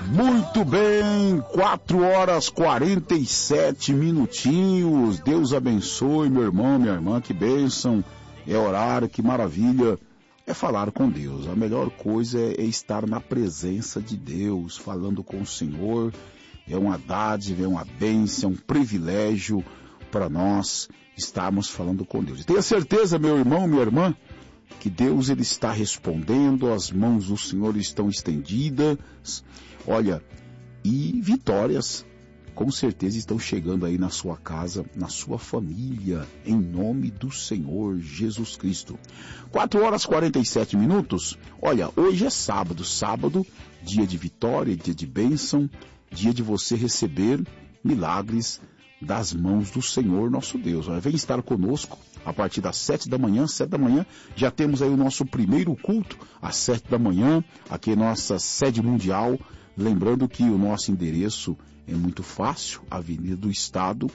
Muito bem, 4h47. Deus abençoe, meu irmão, minha irmã, que bênção. É horário, que maravilha. É falar com Deus. A melhor coisa é estar na presença de Deus, falando com o Senhor. É uma dádiva, é uma bênção, é um privilégio para nós estarmos falando com Deus. E tenha certeza, meu irmão, minha irmã, que Deus ele está respondendo, as mãos do Senhor estão estendidas, olha, e vitórias com certeza estão chegando aí na sua casa, na sua família, em nome do Senhor Jesus Cristo. 4h47, olha, hoje é sábado, dia de vitória, dia de bênção, dia de você receber milagres das mãos do Senhor nosso Deus. Vem estar conosco a partir das 7 da manhã, já temos aí o nosso primeiro culto, às 7 da manhã, aqui em nossa sede mundial. Lembrando que o nosso endereço é muito fácil, Avenida do Estado,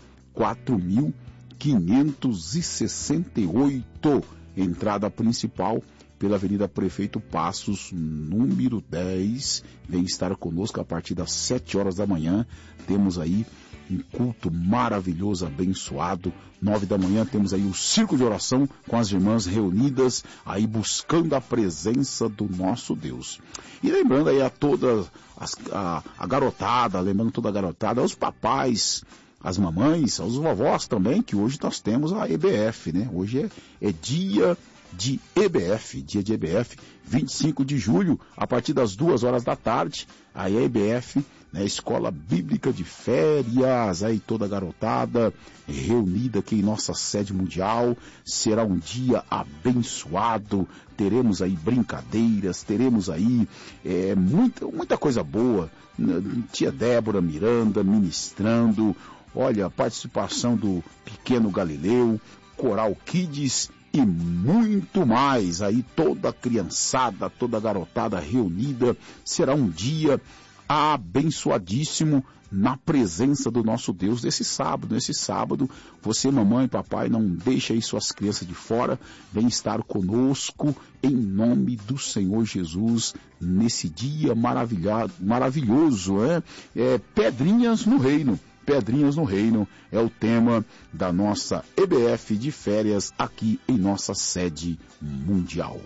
4.568, entrada principal pela Avenida Prefeito Passos, número 10. Vem estar conosco a partir das 7 horas da manhã. Temos aí um culto maravilhoso, abençoado. 9 da manhã temos aí o círculo de oração com as irmãs reunidas, aí buscando a presença do nosso Deus. E lembrando aí a toda a garotada, os papais, as mamães, os vovós também, que hoje nós temos a EBF, né? Hoje é dia de EBF, 25 de julho, a partir das 2 horas da tarde, aí a EBF, né, Escola Bíblica de Férias, aí toda a garotada reunida aqui em nossa sede mundial. Será um dia abençoado, teremos aí brincadeiras, teremos aí muita coisa boa. Tia Débora Miranda ministrando, olha, a participação do Pequeno Galileu, Coral Kids e muito mais. Aí toda a criançada, toda a garotada reunida. Será um dia abençoadíssimo na presença do nosso Deus nesse sábado. Você, mamãe e papai, não deixa aí suas crianças de fora. Vem estar conosco em nome do Senhor Jesus nesse dia maravilhoso, Pedrinhas no Reino. Pedrinhas no Reino é o tema da nossa EBF de férias aqui em nossa sede mundial.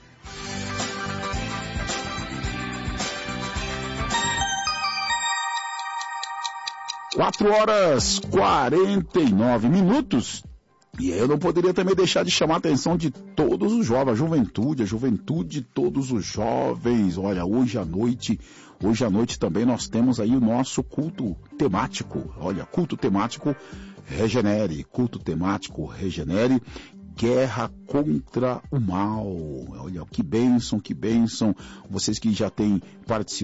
Quatro horas 49. E eu não poderia também deixar de chamar a atenção de todos os jovens, a juventude de todos os jovens. Olha, hoje à noite também nós temos aí o nosso culto temático. Olha, culto temático Regenere, guerra contra o mal. Olha, que bênção, vocês que já têm participado